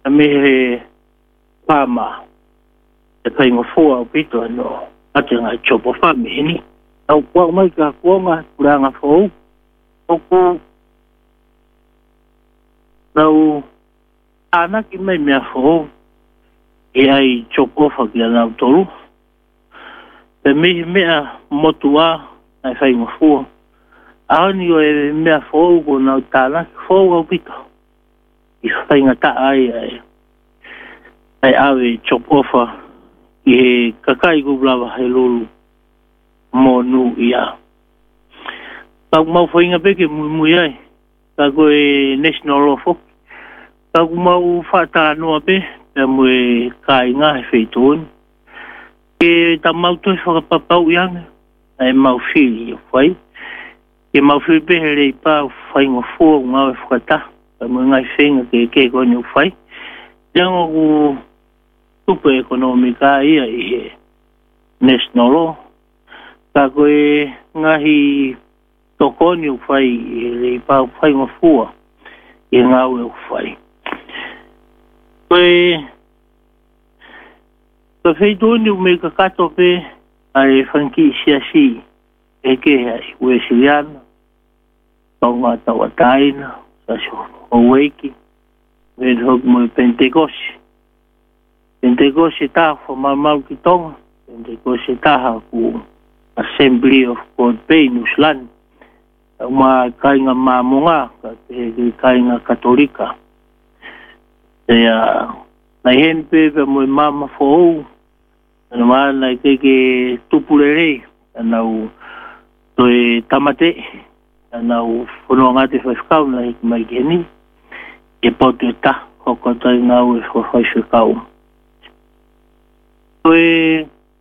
me he pama e kai ngo fua o pito no atenga chopo fami ni au kwa mai ka kuonga kuranga fo oku nau ana ki mai mea fo e ai chopo fa ki ana tolu pe me mea motua ai fai ngo fua ani o e mea fo ko na tala fo o pito i fai ngata ai ave chopo fa i kakai ku blava he lulu mo nu ia ka mau fainga peke mui ai ka ko e national lofo ka mau fata no pe pe mui kai nga feitun e ta mau to fa papau yang ai mau fili fai e mau fili pe le pa fai ngo fo nga fata pe mui ngai fenga ke ko ni fai yang o tupe economica ia i national law ka koe ngahi tokoni u fai le pa fai ngafua i ngau u fai koe ka feitoni u me ka kato pe ai fanki siasi e ke ai uesiliana tonga tawataina sasho oweiki ved hog mo pentecoste Pentecoste ta fo mau ki tonga. Pentecoste ta ku Assembly of God Penus lan. Ma kainga mamunga ka kainga katolika. Ya na hen pe mo mama fo ma na ke tupulere na u to tamate na u fono ngate fa skau na mai geni e poteta ko ta na u fo fa skau koe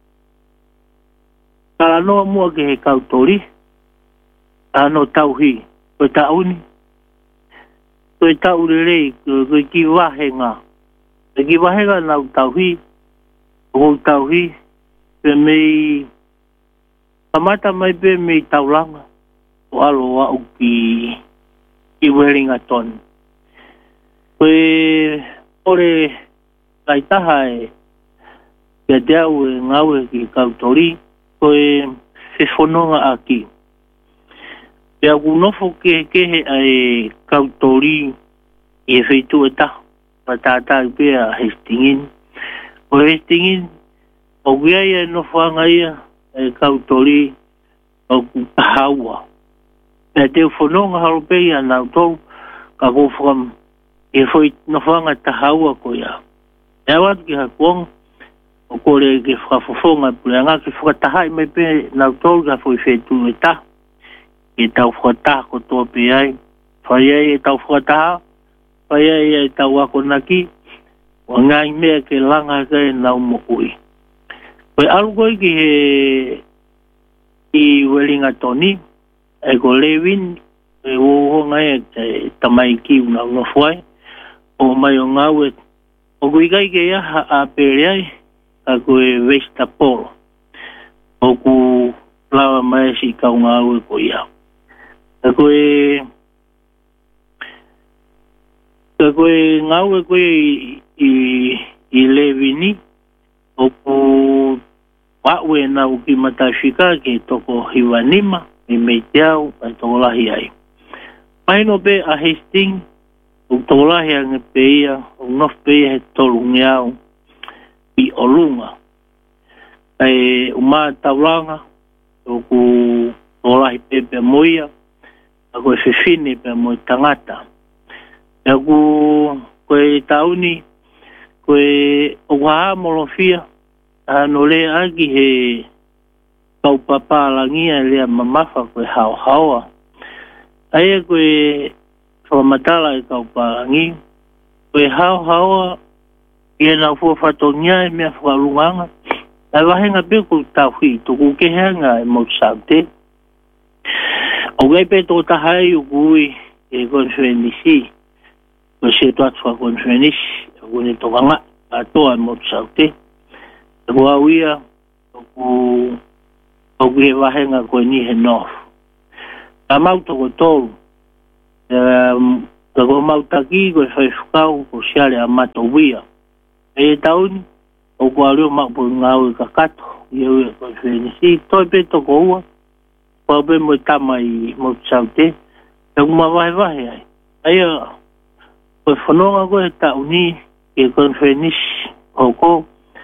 kala noa mua ke he kautori ano tauhi koe tauni koe taurerei koe ki wahenga na tauhi o tauhi pe mei kamata mai pe mei taulanga o alo wa uki i Wellington koe ore kaitaha ke deu ngau ki kautori koe se fononga aki pe agunofo ke he ai kautori e feitu eta patata pe a Hastings o Hastings o ia no fanga ia e kautori o hawa pe te fononga haropeia na to ka go from e foi no fanga ta hawa ko ia e wat ki ha kwong o kore ke whafofonga pureanga ki whakatahai mai pe nau tolga foi fetu e ta e tau whakataha ko tō pe ai whai ai e tau whakataha whai ai e tau ako naki wa ngai mea ke langa kai nau mokui koe alugoi ki he i Wellingtoni e ko Lewin e wohonga e tamai ki unau no whai o mai o ngau e o kuikai ke ia a pere ai a koe Westapolo o ku lawa mai si kaunga au e ko ia a koe ngau e koe i Levini o ku wawe na uki matashika ke toko hiwanima i meiteau a toko lahi ai maino pe a Hastings o toko lahi ange pe ia o nof pe ia he tolungiau i olunga e uma taulanga o ku olahi pepe moia a koe fefine pe mo tangata e ku koe tauni koe o waha molofia ano le agi he kaupapa langia lea mamafa koe hao haoa aia koe whamatala e kaupalangi koe hao haoa ia na fua fatongia e mea whakalunganga. Ai wahenga peko tauhi, tuku keheanga e Mozambique. O gai pe tō tahai o kui e konsuenisi. Ko se tuatua konsuenisi, o kune tokanga, a toa e Mozambique. E kua uia, o kui he wahenga koe ni he nofu. A mau toko tōru, Ko mautaki ko fai fukau ko siale a matowia. E tauni o ko alio mapu ngau ka kato. Iau ko fai si toi pe toko ua. Pau pe mo tamai mo saute. E kuma vahe ai. Aia ko whanonga ko e tauni e kon fai nisi o ko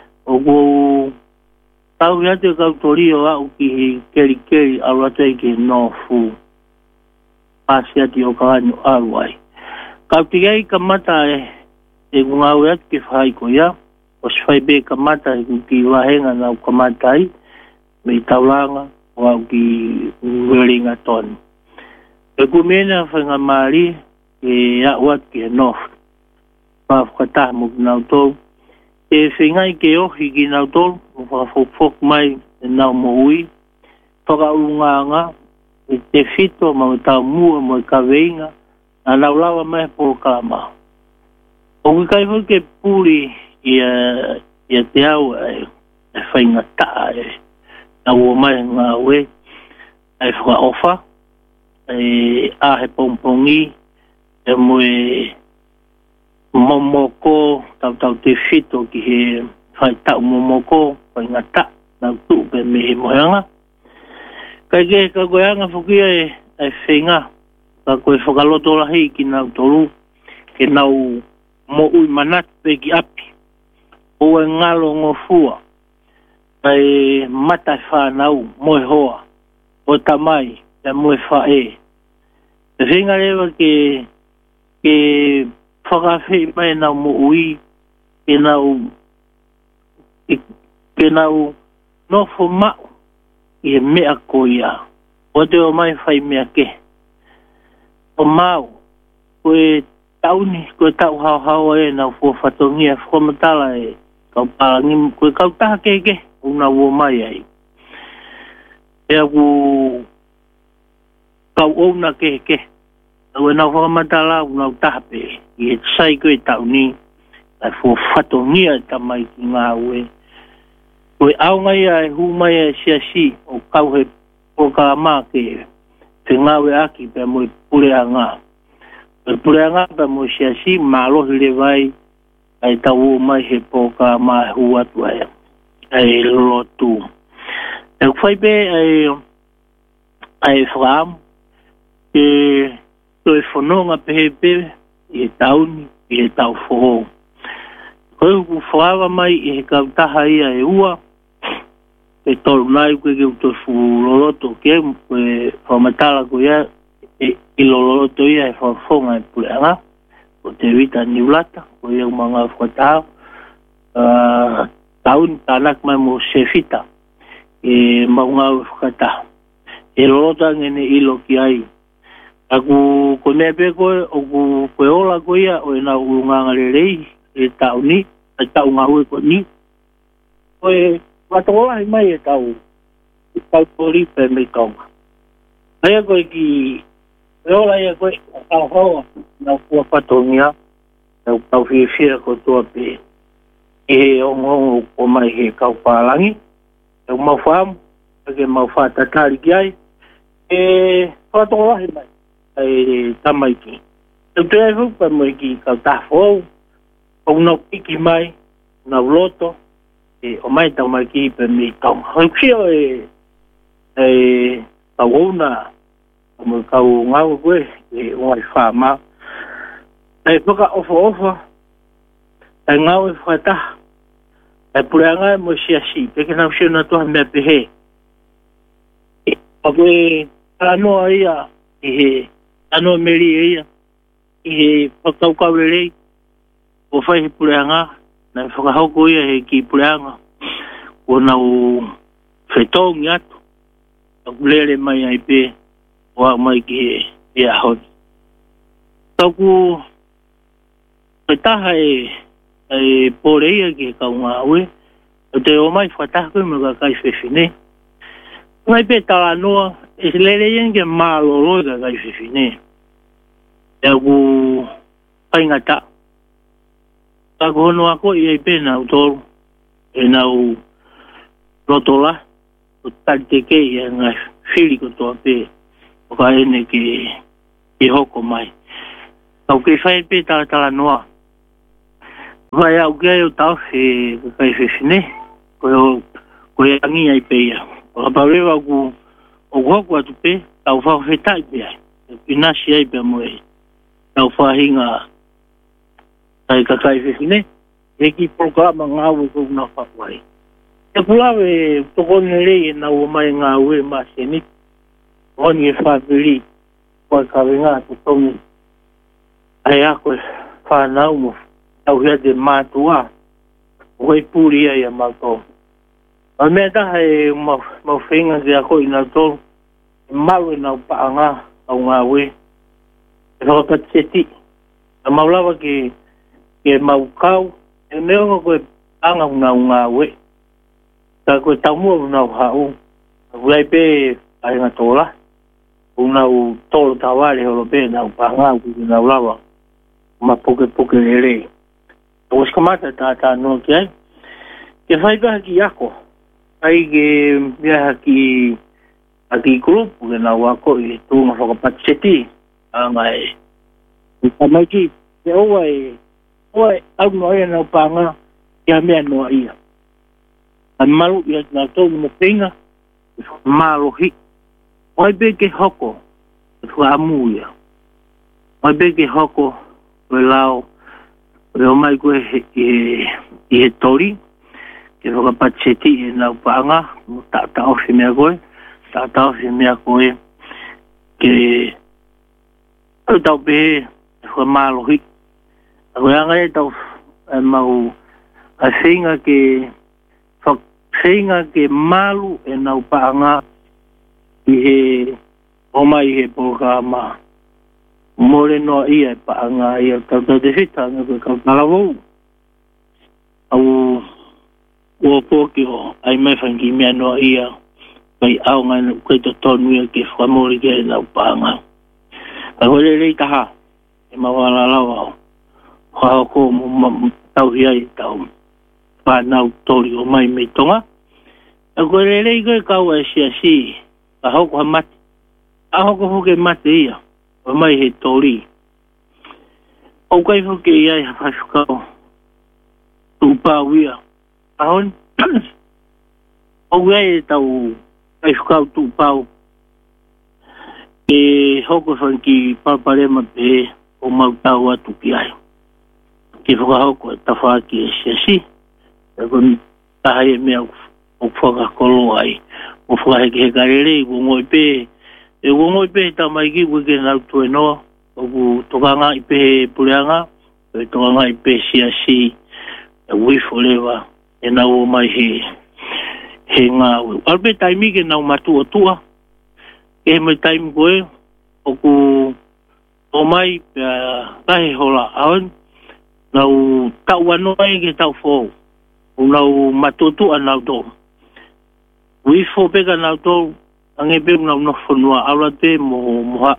tau yate kautori o au ki keri aurate ki no fu. Pasi ati o kaanyo aruai. Kautigai kamata e ngau yate ki whai ko ia. O swai be kamata e ki wahenga nau kamata ai. Me taulanga o au ki weringa tonu. E kumena whainga maari e auat ki e nofu. Whakatah mo ki nau tolu. E whingai ke ohi ki nau tolu. Whakafok mai e nau mo ui. Whakaurunganga e te fito ma tau mua mo i kaweinga. A nau lawa mai po kalama. O ki kai ke puri ia te au e whainga taa e na ua mai ngā ue e whakaofa e ahe pompongi e moe momoko tau te fito ki he whai tau momoko whainga taa na tupe me he moheanga kai ke ka goeanga whukia e whainga ka koe whakaloto lahi ki nau toru ke nau mo ui manat pe ki api o e ngalo ngofua ai mata whanau moe hoa o tamai e moe whae e whinga rewa ke whakawhi mai nau mo ui ke nau nofo mau i e mea ko ia o te o mai whai mea ke o mau koe tauni koe tau hao e nau fua whatongia whamatala e kau palangi koe kau taha keke una ua mai ai. Ea ku kau ouna keke. Kau e nau whakamatala unau tahape. I he sai koe tauni. Ai fua whatongia tamai ki ngā ue. Koe aungai ai hu mai ai siasi o kau he poka maa ke te ngā ue aki pe moe purea ngā. Pe purea ngā pe moe siasi mālohi le vai ai tau mai he poka maa hu atu ai. Ai lotu. E whai be ai wham e toi whanonga pehe i he tauni, i he tau whoho. Koe ku whawa mai i he kautaha ia e ua e tolu nai koe ke utoi whuloloto ke koe whamatala koe ia i loloto ia e whawhonga e pureanga o te wita niulata koe ia umanga whakatao taun tanak mai mo sefita e maunga whakata e lota ngene ilo ki ai aku kone pe koe o ku koe ola koe ia o e na urunganga lerei e tauni e tau ngau e koe ni koe watokola hi mai e tau tori pe me tonga aia koe ki koe ola ia koe tau hoa na kua patongia e tau whiwhira ko tua pe e ongongo o mai he kau pālangi. E mau whaam, e mau whātatari ki ai. E whātokolahi mai, e tamai ki. E te ai hupa mai ki kau tāwhou, o nau piki mai, nau loto, e o mai tau mai ki pe mi tau. Hau kio e kau ouna, o kau ngau koe, e oai whāma. E whaka ofa, e ngau e whakataha. E pureanga e mo siasi, peke nau sio na toha mea pehe. Ako e anoa ia, i he anoa meri ia, i he whakaukau rei, o whai he pureanga, na whakahoko ia he ki pureanga, o nau whetongi atu, aku lere mai ai pe, o au mai ki he ahoni. Tauku, taha e poreia ki kau ngā ue, o te o mai whataha koe mga kai whewhine. Ngai pe tala noa, e se lere ian ke mālolo ka kai whewhine. E aku paingata. Kako hono ako i e pe nau toru, e nau rotola, o tante ke i a ngai whiri ko toa pe, o ka ene ke hoko mai. Au ke whai pe tala noa. Vai au ke o tau he kai whewhine. Koe angi ai pe ia. O haparewa ku o hoko atu pe, tau whawhetai pe ai. Pinasi ai pe moe. Tau whahinga tai kakai whewhine. Eki programa ngāwe kou ngā whakwai. Te pulawe tokone rei e nau o mai ngāwe maa senit. Oni e whapiri. Koe kawe ngā te tongi. Ai ako e whanau mo. Tau hea te mātua. Hoi pūri ai a mātou. A mea taha e mau whenga te ako i nau tolu. E mau e nau paanga au ngāwe. E whakapatseti. A maulawa ke mau kau. E meonga koe paanga unau ngāwe. Tā koe taumua unau hau. Ulai pe ai ngā tola. Unau tolo tawari holo pe nau paanga unau lawa. Ma poke lere. O skamata tā noa ki ai. Ke whaipaha ki ako. Ai ke mea ki grupu ke nau ako i tūnga whakapatseti. Angai. Ka mai ki te oa au noa ia nau pānga kia mea noa ia. Ai maru ia nau tōmu na pinga. Mālohi. Oi be ke hoko. Tua amu ia. Oi be ke hoko. Koe lao. Koe o mai koe i he tori. Ke whakapatseti e nau pānga. Tāta ofi mea koe. Tāta ofi mea koe. Ke au tau pehe. Koe mālohi. Koe anga e tau mau a whinga ke malu e nau pānga i he omai he programa. More noa ia e pānga ia tau te whita nga koe kau tarawau. Au ua pōki o ai mai whangi mea noa ia kai au ngai koe to tonu ia ke whamori ke e nau pānga. Ka koe rei taha e mawala lawa au. Hau ko tau hiai tau whanau tori o mai mei tonga. A koe rei koe kau e si. Ka hoko ha mati. A hoko hoke mati ia. O mai he tori. O kai hoke iai ha whashukau. Tupau ia. Ahon. O iai e tau whashukau tupau. E hoko whanki paparema pe o mau tau atu ki ai. Ke whakahoko e tawhaki e si. E kon tahai e mea o whakakolo ai. O whakaheke he karere, o ngoi pe. E o ngoi pe ta mai ki wike nau tue noa. O ku tokanga i pe he pureanga. E tokanga i pe si. E wifo lewa. E nau o mai he ngā ue. Alpe taimi ke nau matua tua. Ke he mai taimi koe. O ku o mai kahe hola aon. Nau tau anoa e ke tau fōu. O nau matutu a nau tō. Wifo peka nau tō. Ange pe nau nofonua aura te moha.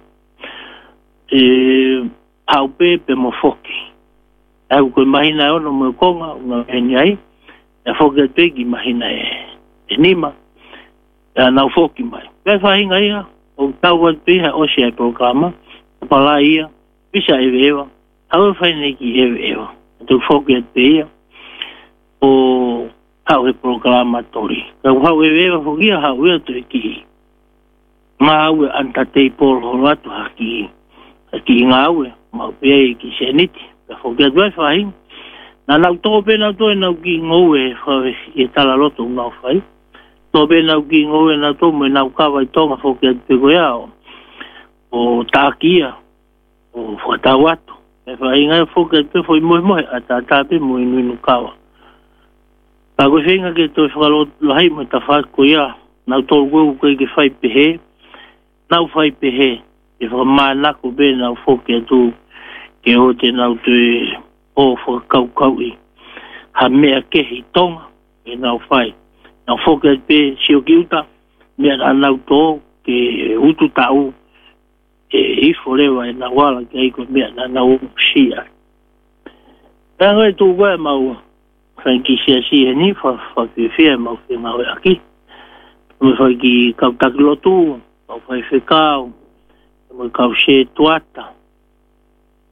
Hau pe mo foki. Au koe mahina e ono mo konga. Unga heni ai. E foki at pe ki mahina e nima. E nau foki mai. Pea whahinga ia. O tau at pe ha osi ai programa. Pala ia. Pisa e vewa. Hau e whaine ki ewa. Tu foki at pe ia. O hau e programa tori. Kau hau e ewa fokia hau e atu e ki. Ngā hau e anta tei polo holo atu haki. Haki ngā hau e. Mau pia e ki seniti. Ka foki atu e whahin. Nā nau tō pe nau tō e nau ki ngou e whawe e tala loto ngau whai. Tō pe nau ki ngou e nau tō mo e nau kawa i tonga foki atu pe koe ao. O tākia. O whatau atu. E whainga e foki atu pe foi moe a tātāpe mo e nuinu kawa. Ka koe whenga ke tō whakaloto lahai mo ta whako ia. Nau tō koe koe ke whai pehe. Nau whai pehe. E whakamānako be nau foki atu. Ke o te nau tue o whakakau i. Ha mea kehi tonga. E nau whai. Nau foki atu pe sio ki uta. Mea na nau tō ke utu tau. E ifo lewa e na wala ke eiko mea na nau sia. Pēnga e tū koe mau. Whainki si e ni, whawhiwhia mau whenga hoi aki. Mui whaiki kau takilotu, mau whai whekau, mui kau se tuata.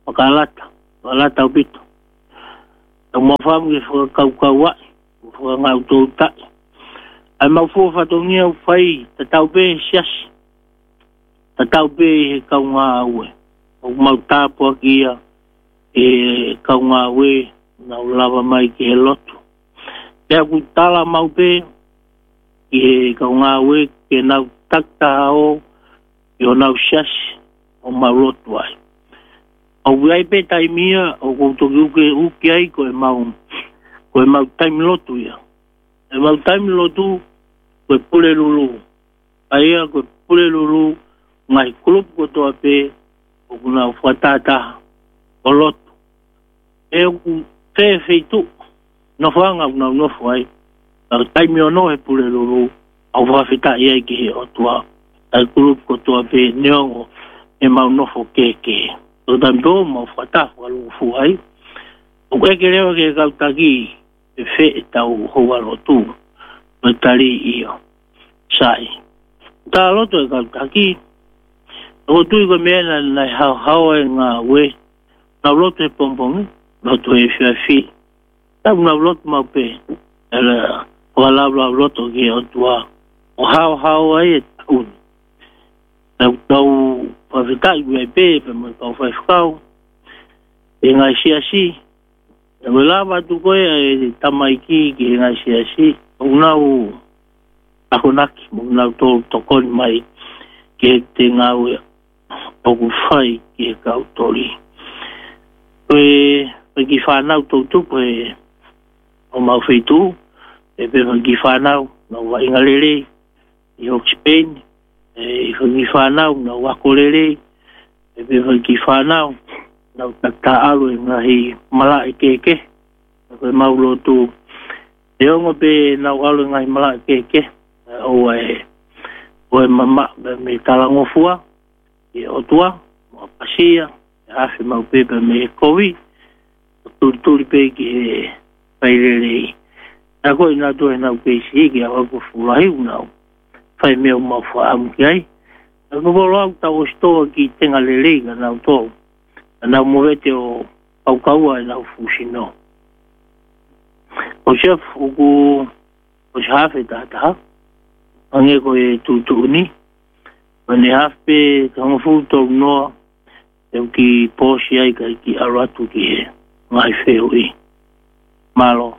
Pakalata ubito. Mo fam ge fo kau fo ngau to ta. Ai mau fo fa to ngia fai ta tau be sias. Ta tau be kau nga we. O mau ta po kia e kau nga we na lava mai ke lotu. Pea ku tala mau be e kau nga we ke nau takta o yo nau sias o mau lotu ai. O wai pe tai mia o ko to uke ai ko e mau time lotu ia. E mau time lotu ko pule lulu. Ai ko pule lulu ngai klub ko to ape o kuna fatata o lotu. E ku te feitu no fanga no foi. Al time no e pule lulu au va fita ia ki o tua. Al klub ko to ape neongo e mau no fo keke. O tambo mo fata walu fuai o que creo que cautaki fe tau howalo tu metali io sai ta loto cautaki o tu go mena na how nga we na loto pompong loto e fi ta una loto ma pe ela wala loto que o tua o how ai un tau pa vitai we pe mo pa fa skau e ngai si e lava tu ko e tamaiki ki ngai si unau akonaki unau to kon mai ke te ngau o ku fai ki ka autori pe ki fa na to pe o mau feitu e pe ki fa na no wa ingalele yo Spain e ki whanau na wakorere e pewa ki whanau na takta alo e ngahi mala e keke e maulo tu e ongo pe na alo e ngahi mala e keke o e mama me talangofua e otua o pasia e hafe mau pepe me kowi tuli pe ki e pairere na koe na tu e nau peisi ki a wako fulahi unau fai meu mau whaam ki ai. Ako bolo au tau stoa ki tenga lelei ka nau tō. Nau mowete o paukaua e nau fusino. O chef uku o shafe tata. Ange ko e tutuni. Wane hafe kangafu tō noa. Teu ki pōsi ai ka ki aratu ki e ngai wheui. Malo.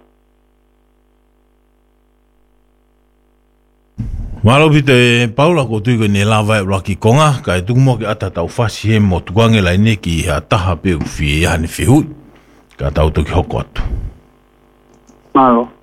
Malo pite Paula ko tui ne lava e raki konga ka e tumo ke ata tau fasi he mo tuange lai ne ki ha taha pe ufi e hani whihu ka tau toki hoko atu. Malo.